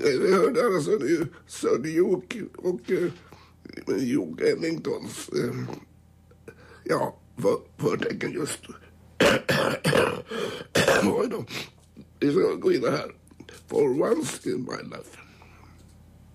Vi hörde alltså nu Sir Duke och Duke Ellingtons förtecken just. Oj då. Vi ska gå in här. For once in my life.